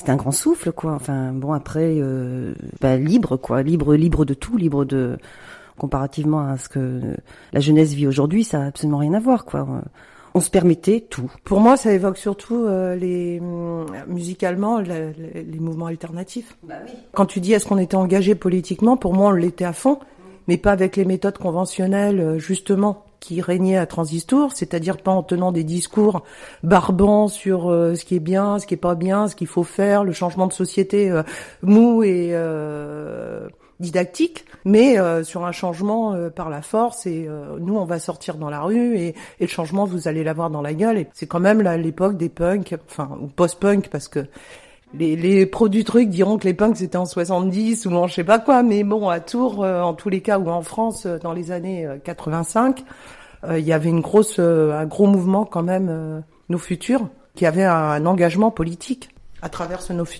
c'était un grand souffle, quoi. Enfin, bon, après, libre, quoi. Libre de tout, comparativement à ce que la jeunesse vit aujourd'hui, ça a absolument rien à voir, quoi. On se permettait tout. Pour moi, ça évoque surtout musicalement les mouvements alternatifs. Bah oui. Quand tu dis est-ce qu'on était engagé politiquement, pour moi, on l'était à fond, mais pas avec les méthodes conventionnelles, justement, qui régnaient à Transistor, c'est-à-dire pas en tenant des discours barbants sur ce qui est bien, ce qui est pas bien, ce qu'il faut faire, le changement de société mou et didactique, mais sur un changement par la force, et nous on va sortir dans la rue et le changement vous allez l'avoir dans la gueule. Et c'est quand même là l'époque des punks, enfin ou post-punk, parce que les pros du truc diront que les punks c'était en 70 ou en je sais pas quoi, mais bon, à Tours, en tous les cas, ou en France dans les années 85, il y avait un gros mouvement quand même, Nos Futurs, qui avait un engagement politique à travers ce